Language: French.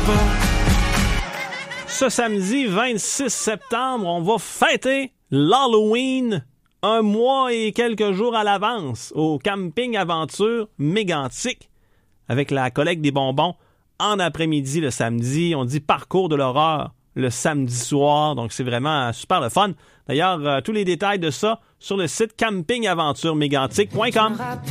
Ce samedi 26 septembre, on va fêter l'Halloween un mois et quelques jours à l'avance au camping aventure Mégantic avec la collecte des bonbons en après-midi le samedi. On dit parcours de l'horreur le samedi soir, donc c'est vraiment super le fun. D'ailleurs, tous les détails de ça sur le site campingaventuremégantic.com.